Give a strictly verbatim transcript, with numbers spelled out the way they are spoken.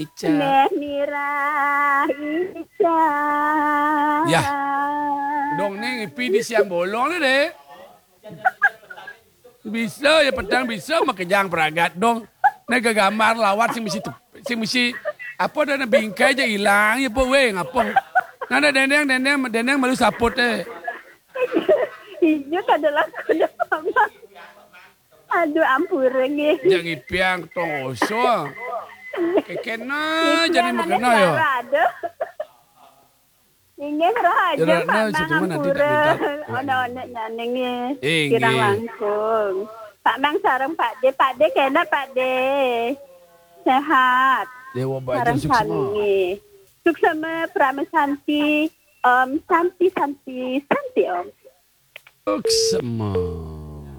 Ica. Neh Mira Ica. Ya. Dong nih ngipi di siang bolong nih deh. Bisa ya pedang bisa makejang peragat dong. Nih gagamar lawat sing misi sing misi apa dana bingkai aja hilang ya po weh ngapong. Nada dendeng dendeng dendeng malu saput eh. Iya kadalah kuda mama. Aduh ampun ge. Yang ipiang tong oso. Kekena jadi Ipian aneh makena yo. ada. Ingin raja Ya, Pak nah, Mang cuma nanti tak Ampura. minta. Ono-ono nyanenge Inggih. kirang langsung. Pak Mang sareng Pak De, Pak De kena Pak De. Sehat. Dewa bajar Sareng suksema. Sangi. Suksema Prama Santi. Om Santi Santi Santi Om. Suksema.